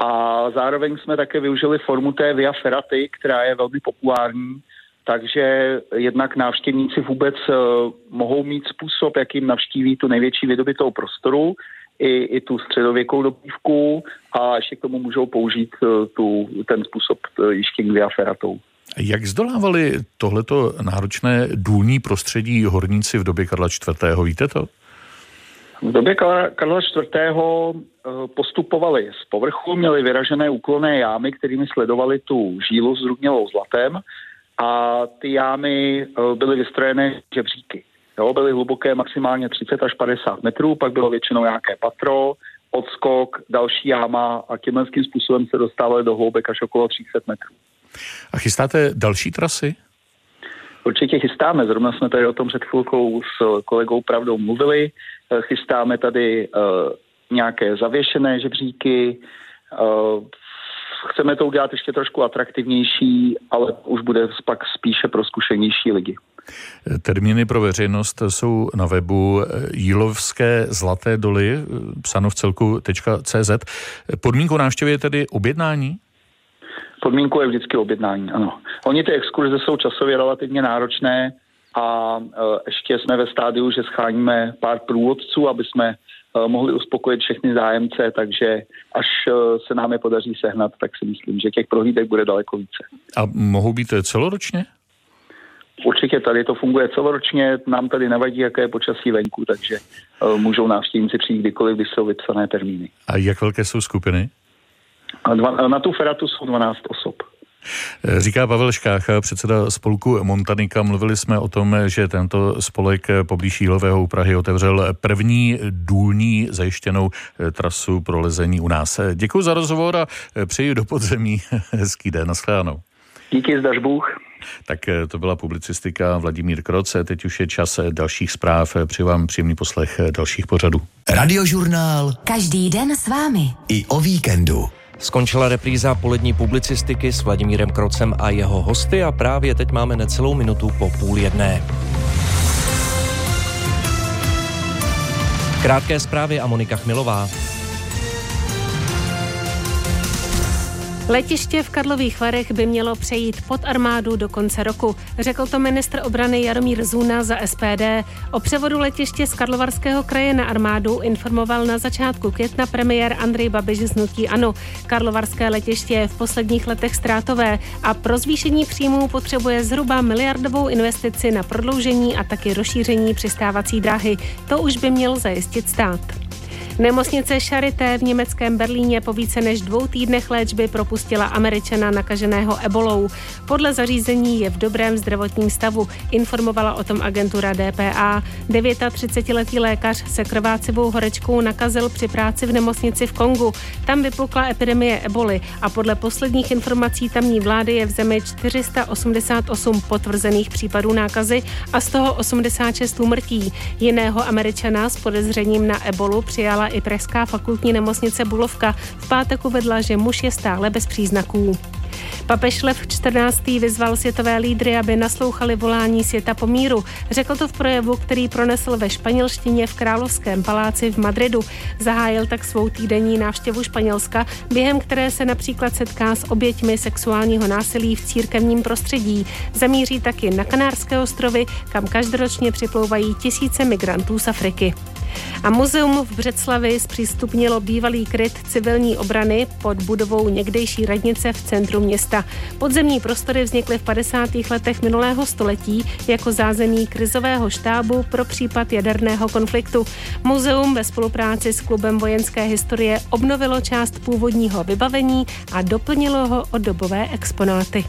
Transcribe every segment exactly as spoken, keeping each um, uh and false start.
A zároveň jsme také využili formu té Via Ferraty, která je velmi populární, takže jednak návštěvníci vůbec uh, mohou mít způsob, jakým navštíví tu největší vydobytou prostoru, i, i tu středověkou dobývku a ještě k tomu můžou použít uh, tu, ten způsob uh, jíždění Via Ferratou. Jak zdolávali tohleto náročné důlní prostředí horníci v době Karla čtvrtého, víte to? V době Karla čtvrtého postupovali z povrchu, měli vyražené úklonné jámy, kterými sledovali tu žílu zdrubnělou zlatem a ty jámy byly vystrojené žebříky. Jo, byly hluboké maximálně třicet až padesát metrů, pak bylo většinou nějaké patro, odskok, další jáma a tímhle způsobem se dostávali do hloubek až okolo tři sta metrů. A chystáte další trasy? Určitě chystáme, zrovna jsme tady o tom před chvilkou s kolegou Pravdou mluvili. Chystáme tady uh, nějaké zavěšené žebříky, uh, chceme to udělat ještě trošku atraktivnější, ale už bude pak spíše pro zkušenější lidi. Termíny pro veřejnost jsou na webu Jílovské zlaté doly, psáno v celku .cz. Podmínkou návštěvy je tedy objednání? Podmínkou je vždycky objednání, ano. Oni ty exkurze jsou časově relativně náročné a e, ještě jsme ve stádiu, že scháníme pár průvodců, aby jsme e, mohli uspokojit všechny zájemce, takže až e, se nám je podaří sehnat, tak si myslím, že těch prohlídek bude daleko více. A mohou být celoročně? Určitě tady to funguje celoročně, nám tady nevadí, jaké je počasí venku, takže e, můžou návštěvníci přijít kdykoliv, když jsou vypsané termíny. A jak velké jsou skupiny? Na tu feratu jsou dvanáct osob. Říká Pavel Škácha, předseda spolku Montanika. Mluvili jsme o tom, že tento spolek poblíž Jílového u Prahy otevřel první důlní zajištěnou trasu pro lezení u nás. Děkuji za rozhovor a přeji do podzemí hezký den. Naschledanou. Díky, zdaž Bůh. Tak to byla publicistika Vladimír Kroce. Teď už je čas dalších zpráv. Přeji vám příjemný poslech dalších pořadů. Radiožurnál. Každý den s vámi. I o víkendu. Skončila repríza polední publicistiky s Vladimírem Krocem a jeho hosty a právě teď máme necelou minutu po půl jedné. Krátké zprávy a Monika Chmilová. Letiště v Karlových Varech by mělo přejít pod armádu do konce roku. Řekl to ministr obrany Jaromír Zuna za S P D. O převodu letiště z Karlovarského kraje na armádu informoval na začátku května premiér Andrej Babiš z hnutí ANO. Karlovarské letiště je v posledních letech ztrátové a pro zvýšení příjmů potřebuje zhruba miliardovou investici na prodloužení a taky rozšíření přistávací dráhy. To už by měl zajistit stát. Nemocnice Charité v německém Berlíně po více než dvou týdnech léčby propustila Američana nakaženého ebolou. Podle zařízení je v dobrém zdravotním stavu, informovala o tom agentura D P A. třicetiletý lékař se krvácivou horečkou nakazil při práci v nemocnici v Kongu. Tam vypukla epidemie eboly a podle posledních informací tamní vlády je v zemi čtyři sta osmdesát osm potvrzených případů nákazy a z toho osmdesát šest úmrtí. Jiného Američana s podezřením na ebolu přijala i pražská fakultní nemocnice Bulovka. V pátek uvedla, že muž je stále bez příznaků. Papež Lev čtrnáctý vyzval světové lídry, aby naslouchali volání světa po míru. Řekl to v projevu, který pronesl ve španělštině v Královském paláci v Madridu. Zahájil tak svou týdenní návštěvu Španělska, během které se například setká s oběťmi sexuálního násilí v církevním prostředí. Zamíří taky na Kanárské ostrovy, kam každoročně připlouvají tisíce migrantů z Afriky. A muzeum v Břeclavi zpřístupnilo bývalý kryt civilní obrany pod budovou někdejší radnice v centru města. Podzemní prostory vznikly v padesátých letech minulého století jako zázemí krizového štábu pro případ jaderného konfliktu. Muzeum ve spolupráci s Klubem vojenské historie obnovilo část původního vybavení a doplnilo ho o dobové exponáty.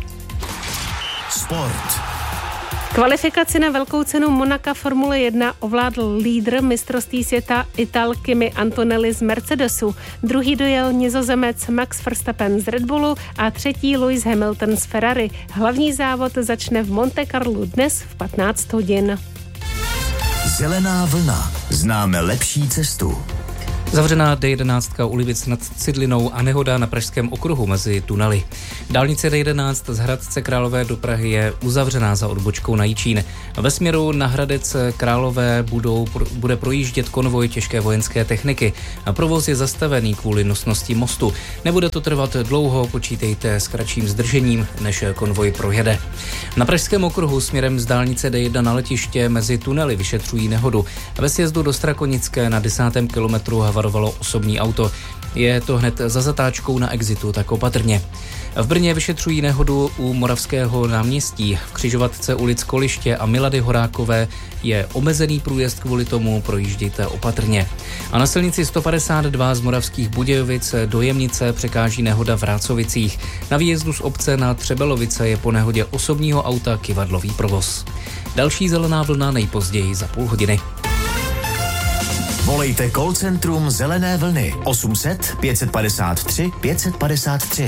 Sport. Kvalifikaci na velkou cenu Monaka Formule jedna ovládl lídr mistrovství světa Ital Kimi Antonelli z Mercedesu. Druhý dojel Nizozemec Max Verstappen z Red Bullu a třetí Lewis Hamilton z Ferrari. Hlavní závod začne v Monte Carlu dnes v patnáct hodin. Zelená vlna. Známe lepší cestu. Zavřená D jedenáct u Libic nad Cidlinou a nehoda na pražském okruhu mezi tunely. Dálnice D jedenáct z Hradce Králové do Prahy je uzavřená za odbočkou na Jičín. Ve směru na Hradec Králové budou, bude projíždět konvoj těžké vojenské techniky. A provoz je zastavený kvůli nosnosti mostu. Nebude to trvat dlouho, počítejte s kratším zdržením, než konvoj projede. Na pražském okruhu směrem z dálnice D jedna na letiště mezi tunely vyšetřují nehodu. Ve sjezdu do Strakonické na desátém kilometru havarovalo osobní auto. Je to hned za zatáčkou na exitu, tak opatrně. V Brně vyšetřují nehodu u Moravského náměstí. V křižovatce ulic Koliště a Milady Horákové je omezený průjezd, kvůli tomu projíždějte opatrně. A na silnici sto padesát dva z Moravských Budějovic do Jemnice překáží nehoda v Rácovicích. Na výjezdu z obce na Třebelovice je po nehodě osobního auta kyvadlový provoz. Další zelená vlna nejpozději za půl hodiny. Volejte call centrum Zelené vlny osm set pět padesát tři pět padesát tři.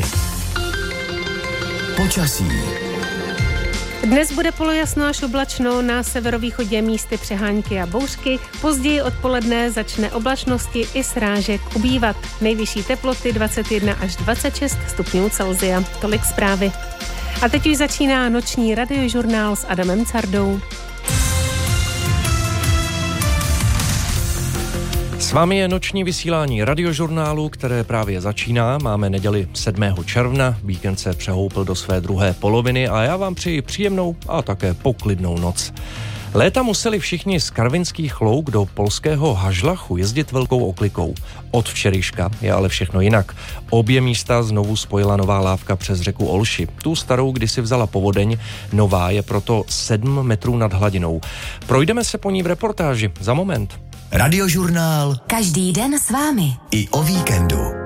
Počasí. Dnes bude polojasno až oblačno, na severovýchodě místy přehánky a bouřky, později odpoledne začne oblačnosti i srážek ubývat. Nejvyšší teploty dvacet jedna až dvacet šest stupňů Celsia. Tolik zprávy. A teď už začíná noční radiožurnál s Adamem Cardou. S vámi je noční vysílání radiožurnálu, které právě začíná. Máme neděli sedmého června, víkend se přehoupl do své druhé poloviny a já vám přeji příjemnou a také poklidnou noc. Léta museli všichni z Karvinských Louk do polského Hažlachu jezdit velkou oklikou. Od včerejška je ale všechno jinak. Obě místa znovu spojila nová lávka přes řeku Olši. Tu starou kdysi vzala povodeň, nová je proto sedm metrů nad hladinou. Projdeme se po ní v reportáži za moment. Radiožurnál. Každý den s vámi. I o víkendu.